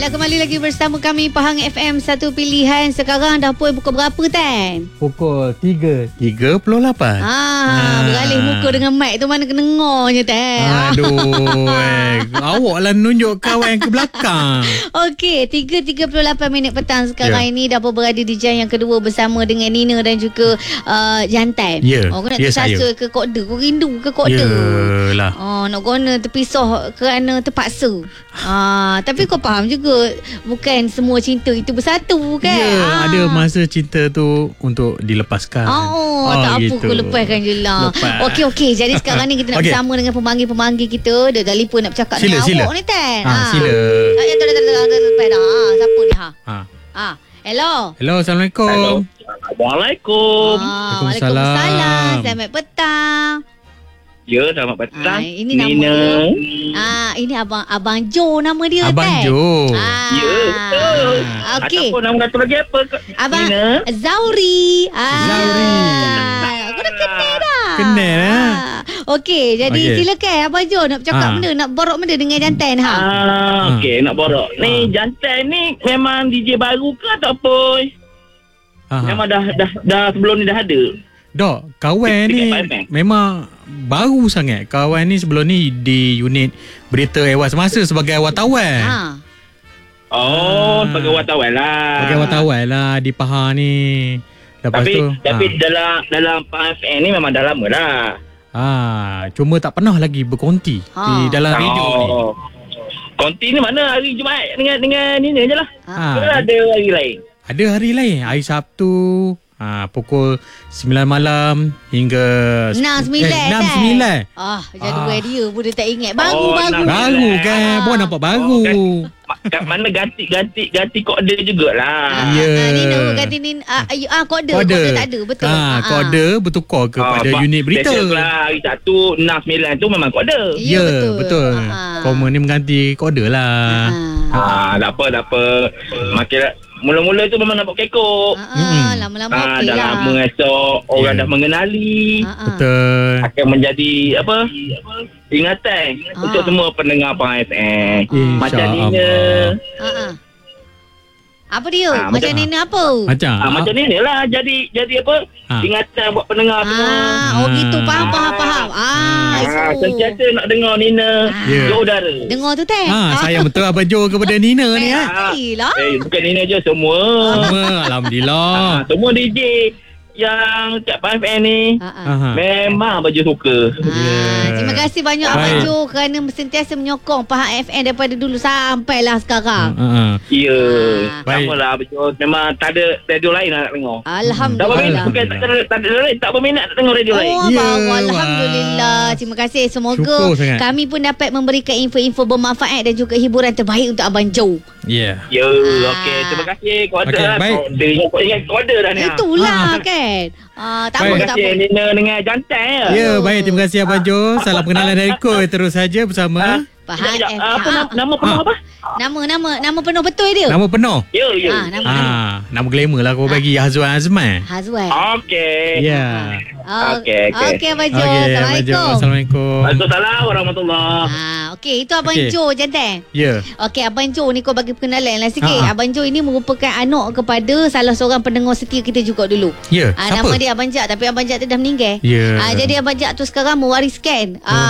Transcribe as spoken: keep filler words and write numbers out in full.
Baiklah, kembali lagi bersama kami Pahang F M, satu pilihan. Sekarang dah pun pukul berapa, Tan? Pukul tiga tiga puluh lapan. Ah, Ah. beralih muka dengan mic tu mana kena ngornya, Tan. Aduh, eh. Awak lah nunjuk kawan yang ke belakang. Okey, tiga tiga puluh lapan minit petang sekarang Ya. ini dah pun berada di jam yang kedua bersama dengan Nina dan juga uh, Jantan. Ya, Oh, kau nak ya, tersasa ke koda? Kau rindu ke koda? Yelah. Oh, nak guna terpisah kerana terpaksa. Ah, tapi kau faham juga, bukan semua cinta itu bersatu, kan? Ya, Ah. ada masa cinta tu untuk dilepaskan. Oh, oh tak gitu. apa, kau lepaskan je lah. Lepas. Okey, okey. Jadi sekarang ni kita nak Okey. bersama dengan pemanggil-pemanggil kita. Dia dah lipa nak bercakap Sila, dengan sila. awak ni, Tan. Ha, sila. Ah, ya, tak ada, tak ada, tak ada, tak ada. Ah, siapa ni, ha? Ha. Ah, hello. Hello, Assalamualaikum. Hello. Waalaikumsalam. Ah, Waalaikumsalam. Waalaikumsalam. Selamat petang. Ya, selamat petang. Ah, ini nama Nina. dia. Ah, ini abang Abang Jo nama dia, Abang Tan. Jo. Ah. Ya, betul. Okey. Ataupun nama satu lagi apa? Abang Nina. Zauri. Ah. Zauri. Kau dah kenal dah. Kenal, ha? ah. Okey, jadi Okey. silakan Abang Jo nak bercakap Ah. benda, nak borok benda dengan Jantan, ha. Ah, okey, nak borok. Ni Ah. Jantan ni memang D J baru ke ataupun Ha, ha. memang dah dah dah sebelum ni dah ada? Dok, kawan ni Dekat F M. memang baru sangat. Kawan ni sebelum ni di unit berita Ewa Semasa sebagai wartawan. Ha. Oh, Ah. sebagai wartawan lah. Sebagai wartawan lah di Pahang ni. Lepas Tapi tu tapi ha. dalam dalam Pahang F M ni memang dah lama dah. Ah, cuma tak pernah lagi berkonti Ha. di dalam radio ni. Oh. Konti ni mana hari Jumaat dengan dengan Nina je lah. Ha. Ke ada hari lain? Ada hari lain, hari Sabtu, ha, pukul sembilan malam hingga enam sembilan, eh, enam kan? sembilan. Ah, jadual Ah. dia pun dia tak ingat. Baru, Oh, baru. enam Baru sembilan. kan, Ah. bukan nampak baru. Oh, Kat mana ganti-ganti ganti koda jugalah. Ya. Ah, Nina pun kata Nina, ah, ah, ah, kode, kode. Kode. tak ada, betul. Ha, Ah, kode bertukar kepada Ah, unit berita. Lah, hari satu, enam, sembilan tu memang koda. Ya, Ya, betul. betul. Ah. Koma ni mengganti kode lah. Ah. Ah, tak apa, tak apa. Makin mula-mula tu memang nampak kekok. Ah, Mm-mm. ah, lama-lama Ah, okey dah lah. lama esok orang Ya. dah mengenali. Ah, ah. Betul. Akan menjadi apa? Ingatan Ah. untuk semua pendengar Pahang F M. InsyaAllah. Macam Nina. Ah, ah. Apa dia? Ah, macam macam- Nina apa? Macam Ah, macam Nina lah jadi jadi apa? Ah. Ingatan buat pendengar semua. Ah, oh gitu, faham, faham, faham. Ah, Ah, so. sentiasa nak dengar Nina Ya. di udara. Dengar tu, Tan. Ha, sayang betul Abang Jo kepada Nina ni ha. Ah. Iyalah. Eh, bukan Nina je, semua. Semua alhamdulillah. Ah, semua D J yang kat Pahang F M ni Ah, ah. Aha. memang baju suka. Ah, Ya. terima kasih banyak Baik. Abang Jo kerana sentiasa menyokong Pahang F M daripada dulu sampailah sekarang. Ha, ha. Ya, Ah. Baik. sama lah betul. Memang tak ada radio lain nak dengar. Tak berminat, Alhamdulillah. bukan tak ada, tak ada lain, tak berminat nak dengar radio lain. Oh, Ya, baru. wah. Alhamdulillah. Terima kasih. Semoga Syukur sangat. kami pun dapat memberikan info-info bermanfaat dan juga hiburan terbaik untuk Abang Jo. Ya. Ya, Ah. okey. Terima kasih. Kau ada Okey, lah. baik. Kau ingat, kau ingat kau ada dah ni. Itulah Ah. kan. Ah, tak Baik. apa, Terima tak kasih apa. Nina dengan Jantan ya. Ya, baik. Terima kasih Abang Jo. Salam pengenalan dari Koi. Terus saja bersama. Pahang Sekejap, F M. sekejap. Apa nama, nama penuh Ah. apa? Nama, nama, nama penuh betul dia? Nama penuh. Ya, ya. Ah, nama penuh. Ah, nama glamour lah kau bagi Hazwan Azman. Hazwan. Okey. Ya. Oh, Okey, okey. Okey, Abang Jo. Okey, Abang Jo. Assalamualaikum. Assalamualaikum. Waalaikumsalam warahmatullahi. Ah, okey, itu Abang Okey. Jo, Jantan. Ya. Okey, Abang Jo ni kau bagi perkenalan lah sikit. Ha, ha. Abang Jo ini merupakan anak kepada salah seorang pendengar setia kita juga dulu. Ya. Ah, Siapa? nama dia Abang Jak, tapi Abang Jak tu dah meninggal. Ya. Ah, jadi Abang Jak tu sekarang mewariskan ah,